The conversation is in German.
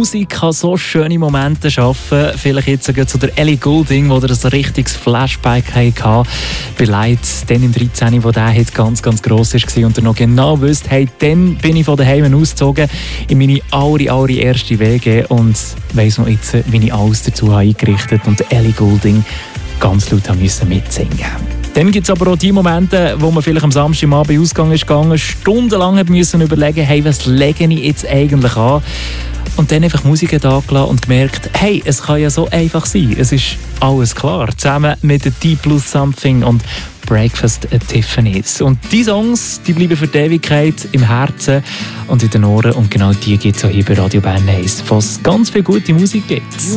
Musik kann so schöne Momente schaffen. Vielleicht jetzt sogar zu der Ellie Goulding, wo er ein richtiges Flashback hatte. Bei Lights, dann im 13., wo der Hit ganz, ganz gross war und er noch genau wusste, hey, dann bin ich von daheim ausgezogen in meine allererste WG und weiss noch jetzt, wie ich alles dazu habe eingerichtet und Ellie Goulding ganz laut mitsingen musste. Dann gibt es aber auch die Momente, wo man vielleicht am Samstagabend ausgegangen ist, stundenlang müssen überlegen, hey, was lege ich jetzt eigentlich an? Und dann einfach Musik angelassen und gemerkt, hey, es kann ja so einfach sein. Es ist alles klar. Zusammen mit der Deep Blue Something und Breakfast at Tiffany's. Und die Songs, die bleiben für die Ewigkeit im Herzen und in den Ohren. Und genau die gibt es auch hier bei Radio Bern 1, wo es ganz viel gute Musik gibt.